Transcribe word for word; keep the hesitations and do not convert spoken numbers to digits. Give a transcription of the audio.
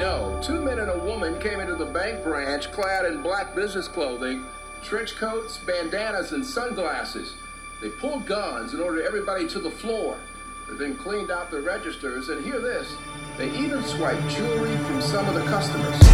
No, two men and a woman came into the bank branch clad in black business clothing, trench coats, bandanas, and sunglasses. They pulled guns and ordered everybody to the floor. They then cleaned out the registers, and hear this, they even swiped jewelry from some of the customers.